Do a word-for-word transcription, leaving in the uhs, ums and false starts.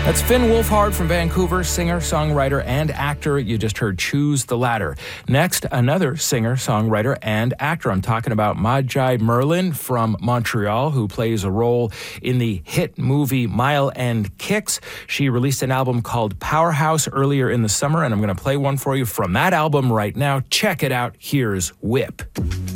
That's Finn Wolfhard from Vancouver, singer, songwriter, and actor. You just heard Choose the Ladder. Next, another singer, songwriter, and actor. I'm talking about Maji Merlin from Montreal, who plays a role in the hit movie Mile End Kicks. She released an album called Powerhouse earlier in the summer, and I'm going to play one for you from that album right now. Check it out. Here's Whip.